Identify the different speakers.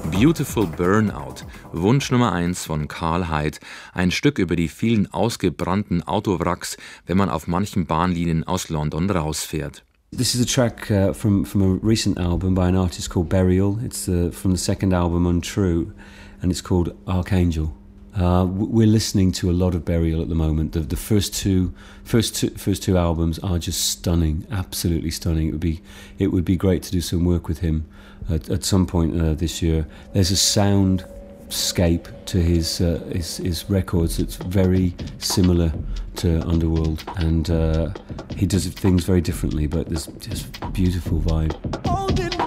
Speaker 1: Beautiful Burnout, Wunsch Nummer 1 von Karl Heid, ein Stück über die vielen ausgebrannten Autowracks, wenn man auf manchen Bahnlinien aus London rausfährt.
Speaker 2: This is a track from a recent album by an artist called Burial. It's from the second album Untrue, and it's called Archangel. We're listening to a lot of Burial at the moment. The first two albums are just stunning, absolutely stunning. It would be great to do some work with him at some point this year. There's a soundscape to his records that's very similar to Underworld, and he does things very differently, but there's just beautiful vibe.